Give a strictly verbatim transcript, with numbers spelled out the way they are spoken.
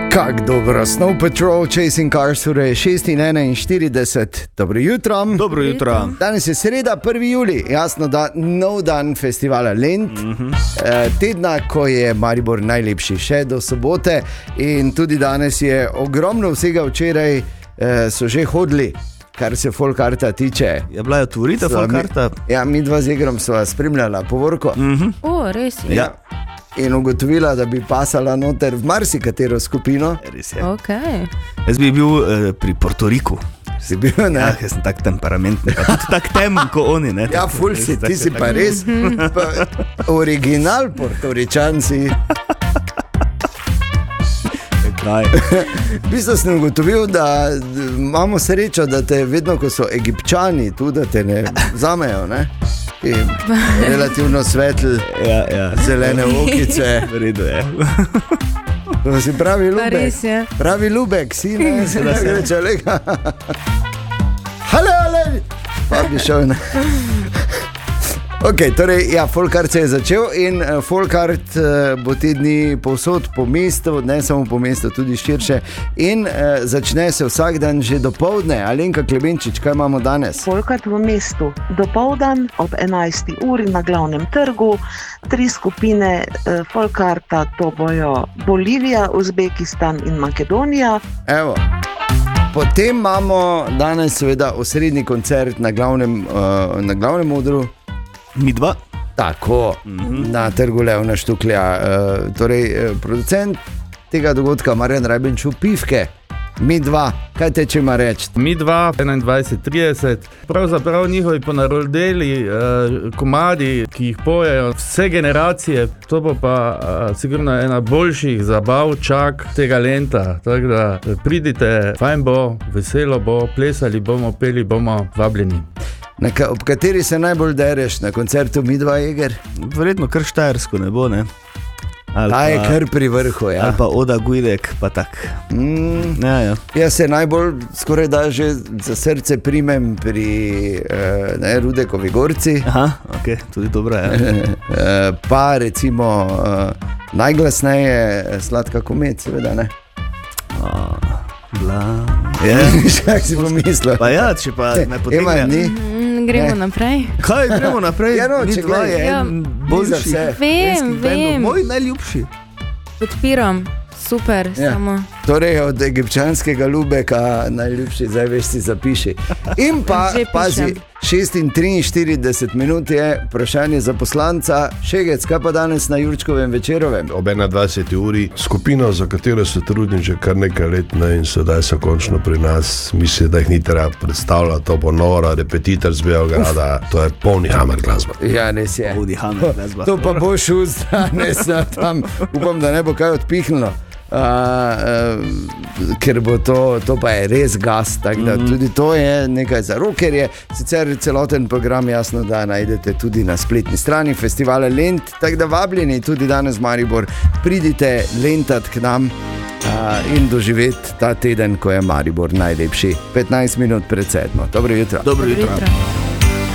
Kak dobro, Snow Patrol, Chasing Cars, ura je šest in enainštirideset. Dobro jutro. Dobro jutro. Danes je sreda, prvi julij, jasno, da nov dan festivala Lent, mm-hmm. eh, tedna, ko je Maribor najlepši, še do sobote. In tudi danes je ogromno vsega, včeraj eh, so že hodili, kar se Folkarta tiče. Je bila je otvoritev Folkarta? Ja, mi dva z Igrom sva spremljala povorko. Mm-hmm. O, res je. Ja. In ugotovila, da bi pasala noter v marsikatero skupino. Res je. Okay. Jaz bi bil eh, pri Portoriku. Si bil, ne? Ja, jaz sem tak temperamentni, pa tudi tak temen, ko oni, ne? Ja, ful si, ti si pa res pa original Portoričan si. Kaj? V bistvu sem ugotovil, da imamo srečo, da te vedno, ko so Egipčani tu, da te ne vzamejo, ne? In relativno svetl, ja, ja. zelene okice. V redu je. To si pravi Lubek. Res je. Pravi Lubek si, ne? Se da se reče, lega. Hale, hale. Pa bi šel, ne? Ok, torej, ja, Folkart se je začel in uh, Folkart uh, bo te dni povsod po mestu, ne samo po mestu, tudi širše. In uh, začne se vsak dan že dopoldne. Alenka Klemenčič, kaj imamo danes? Folkart v mestu. Dopoldan ob enajsti uri na glavnem trgu. Tri skupine uh, Folkarta, to bojo Bolivija, Uzbekistan in Makedonija. Evo. Potem imamo danes seveda osrednji koncert na glavnem, uh, na glavnem odru. Mi dva? Tako, mm-hmm. na trgu Leona Štuklja. Uh, torej, uh, producent tega dogodka, Marjan Rajbenču, Pivke. Mi dva, kaj te če ima reči? Mi dva, enaindvajset trideset, pravzaprav njihovi ponarodeli eh, komadi, ki jih pojejo vse generacije, to bo pa eh, sigurno ena boljših zabav, čak tega Lenta. Tako da pridite, fajn bo, veselo bo, plesali bomo, peli bomo, vabljeni. Ka, ob kateri se najbolj dereš na koncertu Mi dva, Eger? Verjetno kar Štajersko ne bo, ne? Ali Ta je pa, kar pri vrhu, ja. Ali pa Oda Gujdek, pa tak. Mm, ja, ja. Jaz se najbolj skoraj da že za srce primem pri eh, ne, Rudekovi gorci. Aha, ok, tudi dobro je. Ja. Pa recimo eh, najglasneje Sladka komet, seveda, ne? Oh, bla. Ja, šak si pomislil. Pa ja, če pa ne potegne. Mm, gremo ne. naprej. Kaj, gremo naprej? Ja, no, če dva je ja. en boljši. Vem, vem. Moj najljubši. Podpiram. Super, ja. samo. Torej od egipčanskega Lubeka najljubši, zdaj veš si zapiši. In pa, pazi, šest in triinštirideset minut je vprašanje za poslanca. Šegec, kaj pa danes na Jurčkovem večerovem? Ob enaindvajseti uri skupino, za katero se trudim že kar nekaj let, ne, in sedaj so končno pri nas. Mislim, da jih ni treba predstavljati, to bo Nora, repetitor z Beograda, to je polni hammer glasba. Ja, res je. Polni hammer glasba. To pa bo šul danes tam, upam, da ne bo kaj odpihnilo. Uh, uh, ker bo to, to pa je res gas, tako da tudi to je nekaj za rockerje. Sicer celoten program jasno, da najdete tudi na spletni strani festivala Lent, tako da vabljeni tudi danes Maribor, pridite lentat k nam uh, in doživeti ta teden, ko je Maribor najlepši. petnajst minut pred sedmo. Dobro jutro. Dobro jutro. Dobro jutro.